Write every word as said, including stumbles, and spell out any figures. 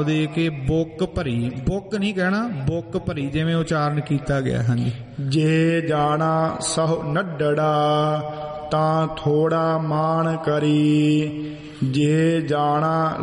ਦੇ ਕੇ ਬੁੱਕ ਭਰੀ, ਬੁੱਕ ਨਹੀਂ ਕਹਿਣਾ, ਬੁੱਕ ਭਰੀ ਜਿਵੇਂ ਉਚਾਰਨ ਕੀਤਾ ਗਿਆ। ਹਾਂਜੀ। ਜੇ ਜਾਣਾ ਸਹੁ ਨੱਡੜਾ ਤਾਂ ਥੋੜਾ ਮਾਣ ਕਰੀ, ਜੇ ਜਾਣਾ